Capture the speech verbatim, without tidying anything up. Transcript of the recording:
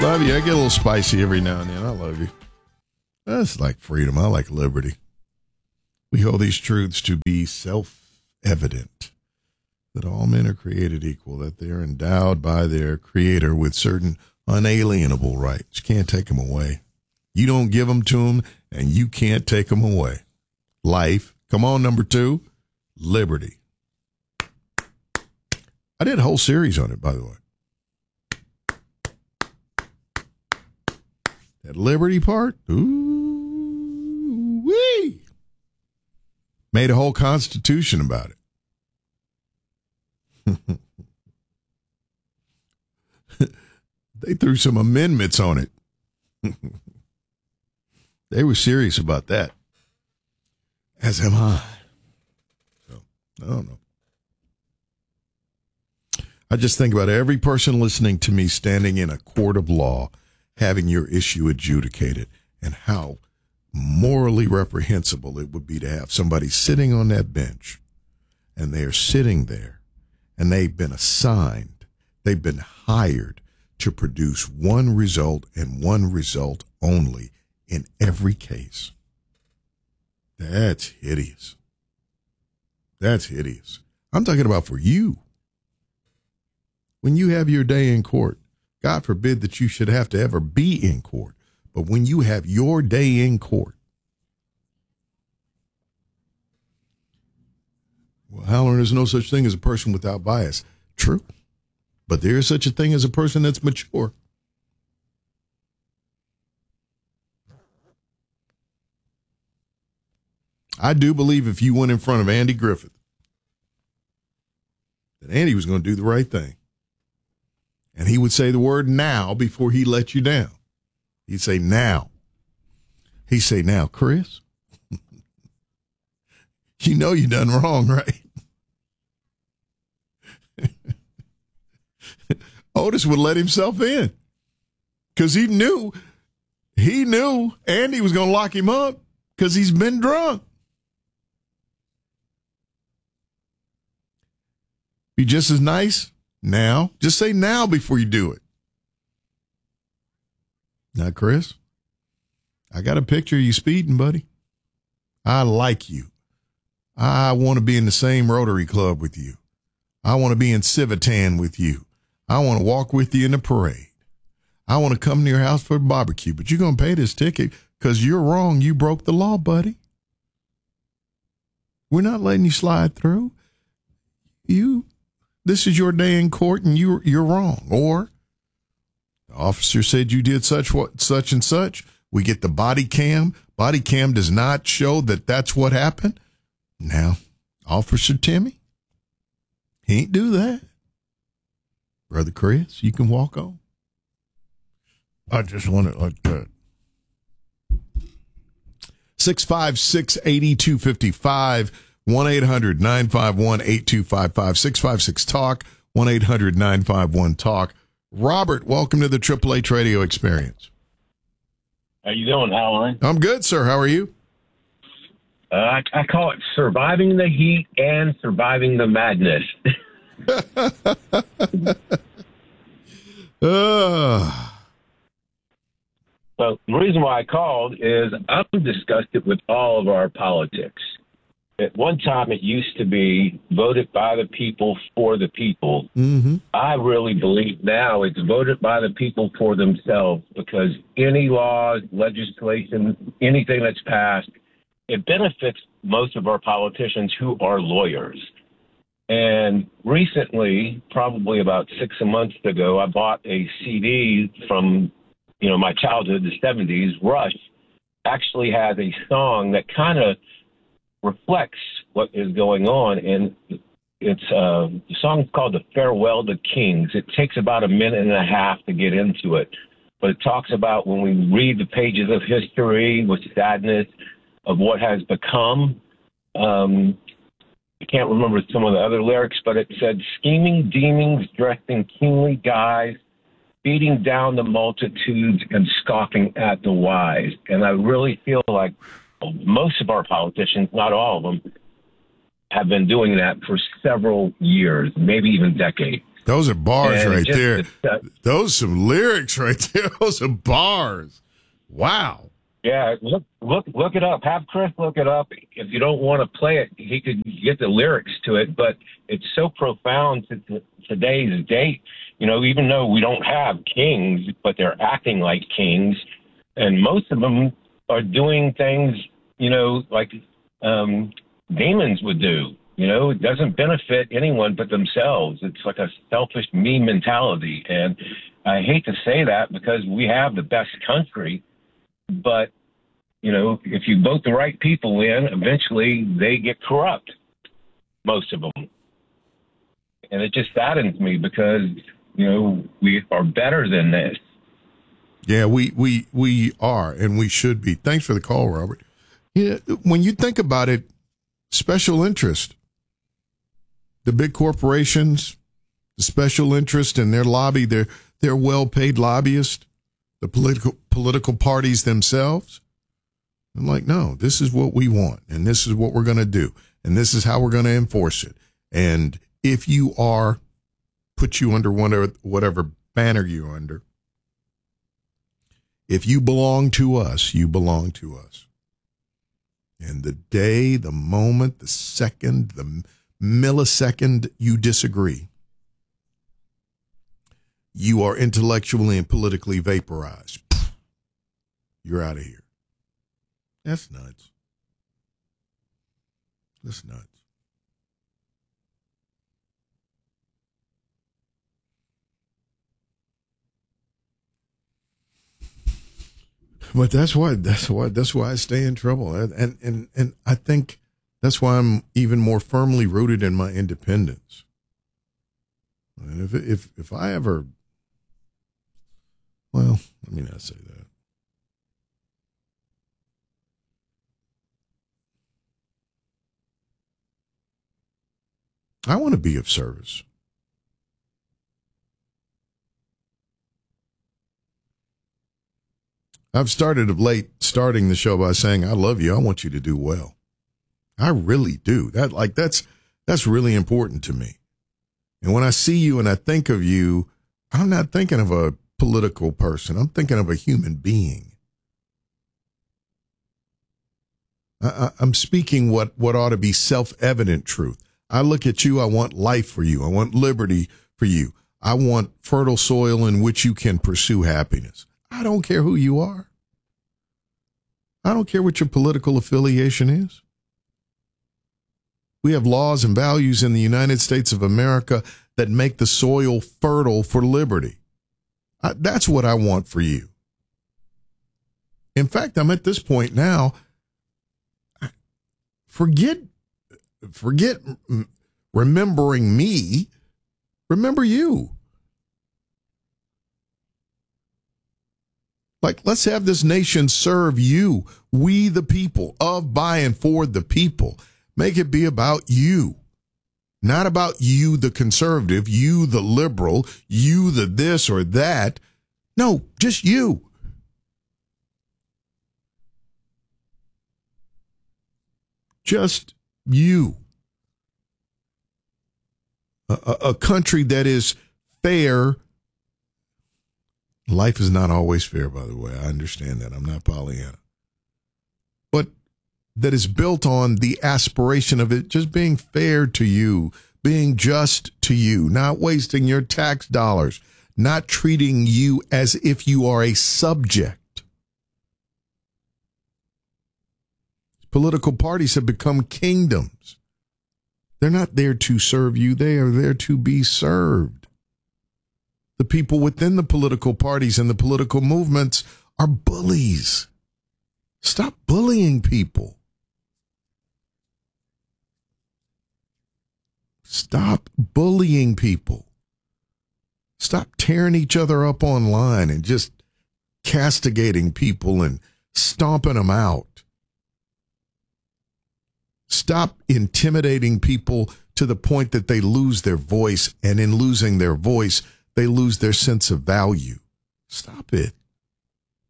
Love you. I get a little spicy every now and then. I love you. That's like freedom. I like liberty. We hold these truths to be self-evident, that all men are created equal, that they are endowed by their creator with certain unalienable rights. You can't take them away. You don't give them to them, and you can't take them away. Life. Come on, number two, liberty. I did a whole series on it, by the way. That liberty part, ooh wee, made a whole constitution about it. They threw some amendments on it. They were serious about that, as am I. So, I don't know. I just think about every person listening to me standing in a court of law, having your issue adjudicated, and how morally reprehensible it would be to have somebody sitting on that bench, and they're sitting there, and they've been assigned, they've been hired to produce one result and one result only in every case. That's hideous. That's hideous. I'm talking about for you. When you have your day in court, God forbid that you should have to ever be in court, but when you have your day in court, well, Halloran, there's no such thing as a person without bias. True, but there is such a thing as a person that's mature. I do believe if you went in front of Andy Griffith, that Andy was going to do the right thing. And he would say the word now before he let you down. He'd say now. He'd say, now, Chris, you know you done wrong, right? Otis would let himself in because he knew, he knew Andy was going to lock him up because he's been drunk. Be just as nice. Now, just say now before you do it. Now, Chris, I got a picture of you speeding, buddy. I like you. I want to be in the same Rotary Club with you. I want to be in Civitan with you. I want to walk with you in the parade. I want to come to your house for a barbecue, but you're going to pay this ticket because you're wrong. You broke the law, buddy. We're not letting you slide through. You... This is your day in court, and you you're wrong. Or the officer said you did such what such and such. We get the body cam. Body cam does not show that that's what happened. Now, Officer Timmy, he ain't do that. Brother Chris, you can walk on. I just want it like that. six five six, eight two five five. one eight hundred nine five one eight two five five, six five six talk, one eight hundred nine five one talk. Robert, welcome to the Triple H Radio Experience. How you doing, Halloran? I'm good, sir. How are you? Uh, I, I call it surviving the heat and surviving the madness. uh. So the reason why I called is I've discussed it with all of our politics. At one time, it used to be voted by the people for the people. Mm-hmm. I really believe now it's voted by the people for themselves because any law, legislation, anything that's passed, it benefits most of our politicians who are lawyers. And recently, probably about six months ago, I bought a C D from, you know, my childhood, the seventies. Rush actually has a song that kind of reflects what is going on, and it's uh, the song's called "The Farewell to Kings." It takes about a minute and a half to get into it, but it talks about when we read the pages of history with sadness of what has become. Um, I can't remember some of the other lyrics, but it said, "Scheming demons dressed in kingly guise, beating down the multitudes and scoffing at the wise." And I really feel like most of our politicians, not all of them, have been doing that for several years, maybe even decades. Those are bars And right just, there. Uh, Those some lyrics right there. Those are bars. Wow. yeah, look, look, look it up. Have Chris look it up. If you don't want to play it, he could get the lyrics to it. But it's so profound to, to today's date. You know, even though we don't have kings, but they're acting like kings, and most of them are doing things, you know, like um, demons would do. You know, it doesn't benefit anyone but themselves. It's like a selfish me mentality. And I hate to say that because we have the best country, but, you know, if you vote the right people in, eventually they get corrupt, most of them. And it just saddens me because, you know, we are better than this. Yeah, we, we, we are, and we should be. Thanks for the call, Robert. Yeah, when you think about it, special interest, the big corporations, the special interest in their lobby, they're, they're well-paid lobbyists, the political political parties themselves. I'm like, no, this is what we want, and this is what we're going to do, and this is how we're going to enforce it. And if you are, put you under whatever, whatever banner you're under, if you belong to us, you belong to us. And the day, the moment, the second, the millisecond you disagree, you are intellectually and politically vaporized. You're out of here. That's nuts. That's nuts. But that's why that's why that's why I stay in trouble, and and and, and I think that's why I'm even more firmly rooted in my independence. And if if if I ever, well, let me not say that. I want to be of service. I've started of late starting the show by saying, I love you. I want you to do well. I really do. That like that's that's really important to me. And when I see you and I think of you, I'm not thinking of a political person. I'm thinking of a human being. I, I, I'm speaking what, what ought to be self-evident truth. I look at you, I want life for you. I want liberty for you. I want fertile soil in which you can pursue happiness. I don't care who you are. I don't care what your political affiliation is. We have laws and values in the United States of America that make the soil fertile for liberty. I, that's what I want for you. In fact, I'm at this point now. Forget, forget remembering me. Remember you. Like, let's have this nation serve you, we the people, of, by, and for the people. Make it be about you, not about you, the conservative, you, the liberal, you, the this or that. No, just you. Just you. A, a, a country that is fair. Life is not always fair, by the way. I understand that. I'm not Pollyanna. But that is built on the aspiration of it just being fair to you, being just to you, not wasting your tax dollars, not treating you as if you are a subject. Political parties have become kingdoms. They're not there to serve you. They are there to be served. The people within the political parties and the political movements are bullies. Stop bullying people. Stop bullying people. Stop tearing each other up online and just castigating people and stomping them out. Stop intimidating people to the point that they lose their voice, and in losing their voice, they lose their sense of value. Stop it.